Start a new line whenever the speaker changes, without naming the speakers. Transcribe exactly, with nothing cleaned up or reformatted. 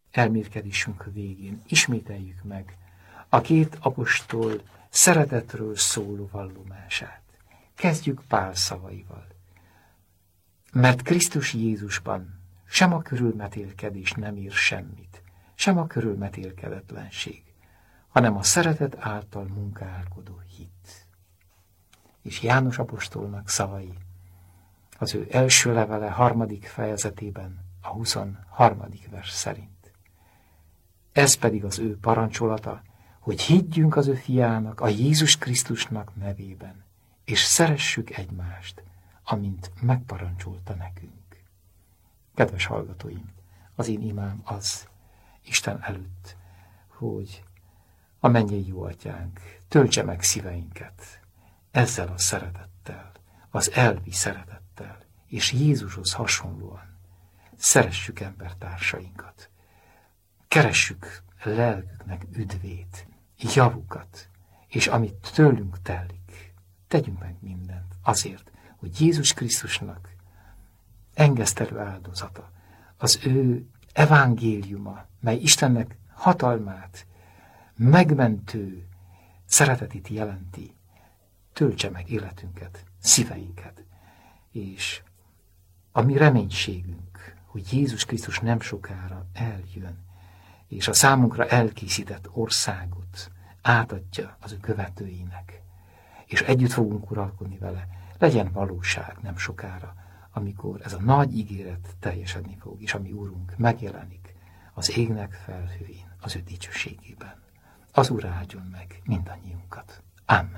elmélkedésünk végén ismételjük meg a két apostol szeretetről szóló vallomását. Kezdjük Pál szavaival. Mert Krisztus Jézusban sem a körülmetélkedés nem ír semmit, sem a körülmetélkedetlenség, hanem a szeretet által munkálkodó hit. És János apostolnak szavai az ő első levele harmadik fejezetében a huszonharmadik vers szerint. Ez pedig az ő parancsolata, hogy higgyünk az ő fiának, a Jézus Krisztusnak nevében, és szeressük egymást, amint megparancsolta nekünk. Kedves hallgatóim, az én imám az Isten előtt, hogy a mennyei jó atyánk töltse meg szíveinket ezzel a szeretettel, az elvi szeretettel, és Jézushoz hasonlóan szeressük embertársainkat. Keressük lelküknek üdvét, javukat, és amit tőlünk telik, tegyünk meg mindent azért, hogy Jézus Krisztusnak engesztelő áldozata, az ő evangéliuma, mely Istennek hatalmát, megmentő szeretetét jelenti, töltse meg életünket, szíveinket, és a mi reménységünk, hogy Jézus Krisztus nem sokára eljön, és a számunkra elkészített országot átadja az ő követőinek, és együtt fogunk uralkodni vele, legyen valóság nem sokára, amikor ez a nagy ígéret teljesedni fog, és a mi Úrunk megjelenik az égnek felhőin, az ő dicsőségében. Az Úr áldjon meg mindannyiunkat. Amen.